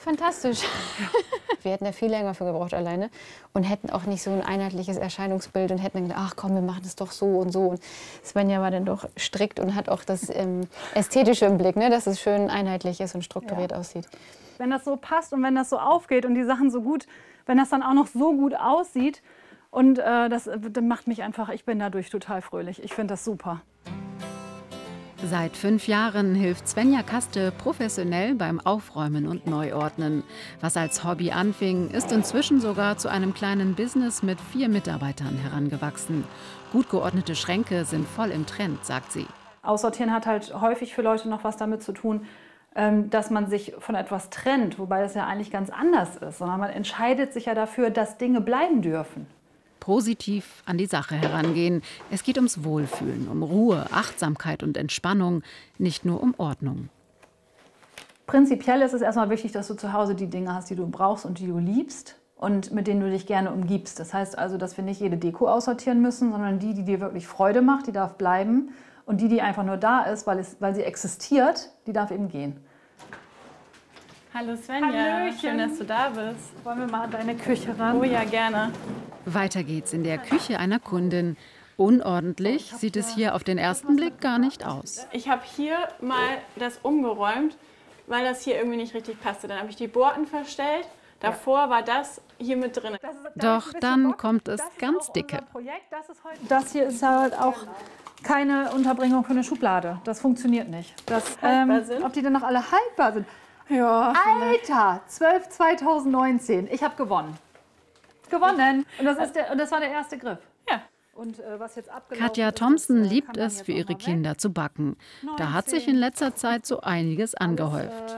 fantastisch. Wir hätten da viel länger für gebraucht alleine und hätten auch nicht so ein einheitliches Erscheinungsbild und hätten dann gedacht, ach komm, wir machen das doch so und so. Und Svenja war dann doch strikt und hat auch das Ästhetische im Blick, ne? Dass es schön einheitlich ist und strukturiert aussieht. Wenn das so passt und wenn das so aufgeht und die Sachen so gut, wenn das dann auch noch so gut aussieht und das macht mich einfach, ich bin dadurch total fröhlich. Ich finde das super. Seit 5 Jahren hilft Svenja Kaste professionell beim Aufräumen und Neuordnen. Was als Hobby anfing, ist inzwischen sogar zu einem kleinen Business mit 4 Mitarbeitern herangewachsen. Gut geordnete Schränke sind voll im Trend, sagt sie. Aussortieren hat halt häufig für Leute noch was damit zu tun, dass man sich von etwas trennt, wobei das ja eigentlich ganz anders ist, sondern man entscheidet sich ja dafür, dass Dinge bleiben dürfen. Positiv an die Sache herangehen. Es geht ums Wohlfühlen, um Ruhe, Achtsamkeit und Entspannung, nicht nur um Ordnung. Prinzipiell ist es erstmal wichtig, dass du zu Hause die Dinge hast, die du brauchst und die du liebst und mit denen du dich gerne umgibst. Das heißt also, dass wir nicht jede Deko aussortieren müssen, sondern die dir wirklich Freude macht, die darf bleiben. Und die einfach nur da ist, weil sie existiert, die darf eben gehen. Hallo Svenja, Hallöchen. Schön, dass du da bist. Wollen wir mal an deine Küche ran? Oh ja, gerne. Weiter geht's in der Küche einer Kundin. Unordentlich sieht es hier auf den ersten Blick gar nicht aus. Ich habe hier mal das umgeräumt, weil das hier irgendwie nicht richtig passte. Dann habe ich die Borten verstellt. Davor war das hier mit drin. Doch dann kommt es ganz dicke. Das hier ist halt auch keine Unterbringung für eine Schublade. Das funktioniert nicht. Ob die dann noch alle haltbar sind? Ja. Alter, 12/2019. Ich habe gewonnen. Gewonnen. Und das war der erste Griff. Ja. Und, was jetzt abgelaufen Katja ist, Thompson das, liebt kann man es, jetzt für auch ihre mal weg. Kinder zu backen. Da hat sich in letzter Zeit so einiges angehäuft.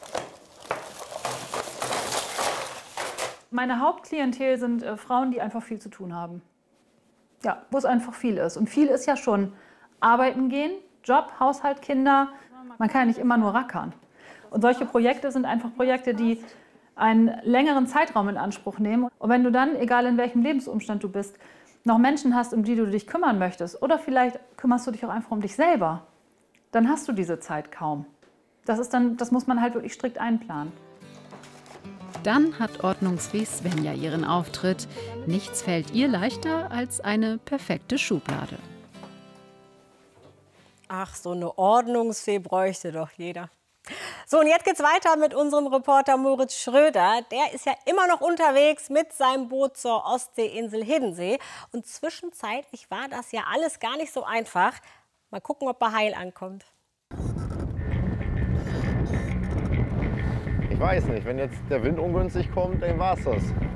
Meine Hauptklientel sind Frauen, die einfach viel zu tun haben. Ja, wo es einfach viel ist. Und viel ist ja schon arbeiten gehen, Job, Haushalt, Kinder. Man kann ja nicht immer nur rackern. Und solche Projekte sind einfach Projekte, die einen längeren Zeitraum in Anspruch nehmen. Und wenn du dann, egal in welchem Lebensumstand du bist, noch Menschen hast, um die du dich kümmern möchtest, oder vielleicht kümmerst du dich auch einfach um dich selber, dann hast du diese Zeit kaum. Das muss man halt wirklich strikt einplanen. Dann hat ordnungsfee Svenja ihren Auftritt. Nichts fällt ihr leichter als eine perfekte Schublade. Ach, so eine Ordnungsfee bräuchte doch jeder. So, und jetzt geht's weiter mit unserem Reporter Moritz Schröder. Der ist ja immer noch unterwegs mit seinem Boot zur Ostseeinsel Hiddensee. Und zwischenzeitlich war das ja alles gar nicht so einfach. Mal gucken, ob er heil ankommt. Ich weiß nicht, wenn jetzt der Wind ungünstig kommt, dann war's das.